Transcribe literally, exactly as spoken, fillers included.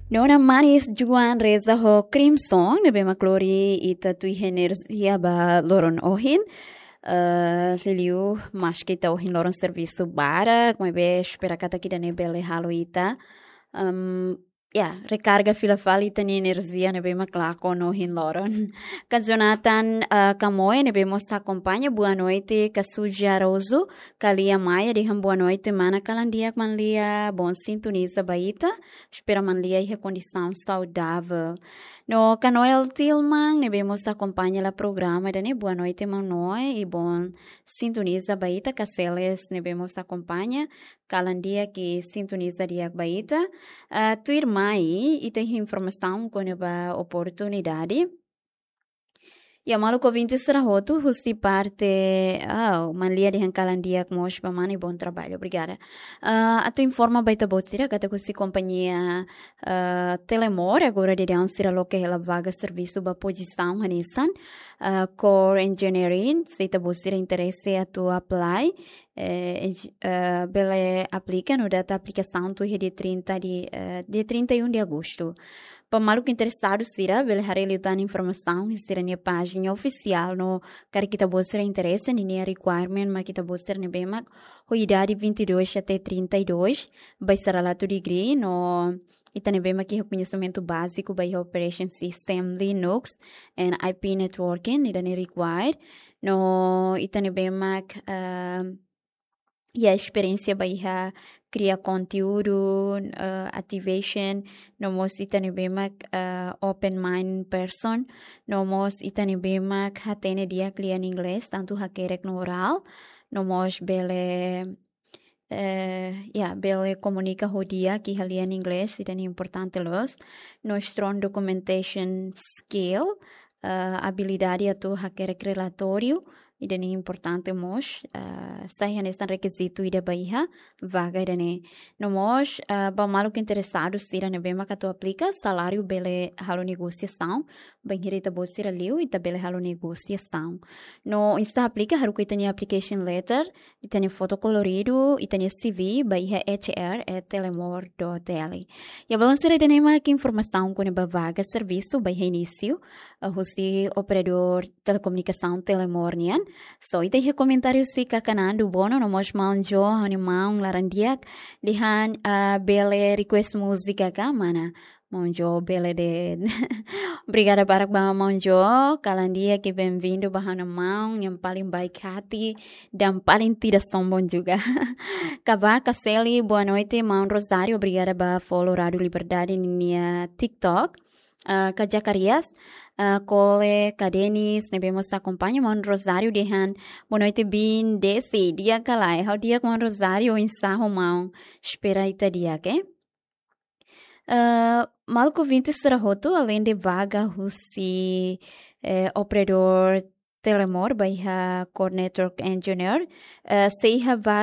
Nona manis Juan Reza ho Crimson, nebe maklori ita tui energia ba loron ohin. Uh, Seliu mas kita ohin loron serviço bara, como be espera kata kita nebe le halo ita. Um, ja, recarga fila fala ita ni energia nebe maklako no hin loron. Ka Jonathan uh, Camoy nebe mos acompanha, boa noite, ka Sujaroso, Kalia Maia, diham boa noite, mana kalandia man lia, bom sintoniza baita, espera man lia e recondição saudável. No Canoel Tillman, nebe mos acompanha la programa, dane boa noite manoi e bom sintoniza baita, Caceles nebe mos acompanha, kalandia que sintoniza dia baita. Uh, tu irmã aí, e tem informação com a oportunidade. E a maluco vinte será roto, justi parte, ah, manlia de hankalandia com os pamani, bom trabalho, obrigada. Uh, a tu informa baita botira, kata kusi companhia uh, Telemor, agora de dan sira loke ela vaga serviço ba posição hanissan, uh, Core Engineering, se ta botira interesse a tu apply, eh, uh, bele aplica no data aplicação tu de trinta de, uh, de trinta e um de agosto. Para maluco interessado, Sira, ele hará informação, Sira, na página oficial, no cara que está buscando interesse, nem requirement, mas que está buscando bem, mas a idade vinte e dois até trinta e dois, vai ser lá tu degree, no e também bem que reconhecimento básico, vai Operation System, Linux, and I P Networking, e também required, no e também bem uh, e a experiência vai criar conteúdo, uh, activation, nomos itani bemak uh, open mind person, nomos itani bemak hatene dia klian inglês, tanto hakerek no oral, nomos bele uh, yeah, bele comunica hodia que halian inglês, itani importante los, no strong documentation skill, uh, habilidade atu hakerek relatório, e dani importante mos uh, saia nesse requisito ida baiha vaga dani no mos uh, ba malu que interessado sira ne bema que tu aplica salário bele halo negociação bem direita bo sira liu e tabele halo negociação no insta aplica haru que tem application letter e tem foto colorido e tem C V baiha h r at telemor dot l e a balance dani ma que informação com ba vaga serviço baiha início uh, hosti operador telecomunicação telemornian. So, ito yung komentaryo si kakanando bono no mos maunjo hani maung larandiak lihan uh, bele request musika ka mana maunjo bele de obrigada para ba maunjo kalandia que bem-vindo bahana maung yang paling baik hati dan paling tidak sombong juga. Kava Kaseli, boa noite maung Rosário, obrigada ba follow Radio Liberdade niya TikTok. Uh, Ka Zacarias, uh, Cole, Ka Denis, nebemos acompanha Mon Rosário dehan, boa noite bin desse dia calai, how dia com Rosário ensaho maun, espera ita dia, que? Uh, Malco vinte será roto, além de vaga, russi, eh, operador Telemor, by Core Network Engineer, uh, sei vaga